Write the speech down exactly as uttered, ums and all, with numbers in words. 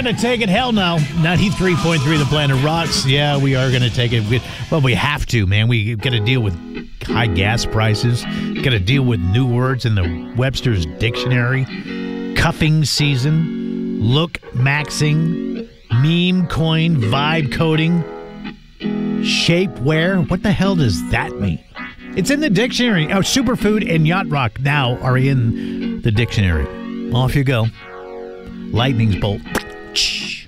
going to take it? Hell no. ninety-three point three The Planet Rocks. Yeah, we are going to take it. We, well, we have to, man. We got to deal with high gas prices. Got to deal with new words in the Webster's Dictionary. Cuffing season. Look maxing. Meme coin. Vibe coding. Shapewear. What the hell does that mean? It's in the dictionary. Oh, superfood and yacht rock now are in the dictionary. Off you go. Lightning's bolt.